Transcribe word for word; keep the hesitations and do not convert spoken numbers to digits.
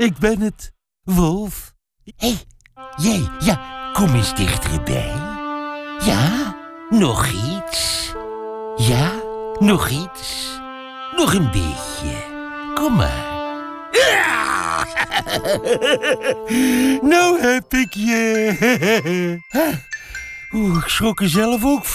Ik ben het, Wolf. Hé, hey, jij, ja, kom eens dichterbij. Ja, nog iets. Ja, nog iets. Nog een beetje. Kom maar. Nou heb ik je. Oeh, ik schrok er zelf ook van.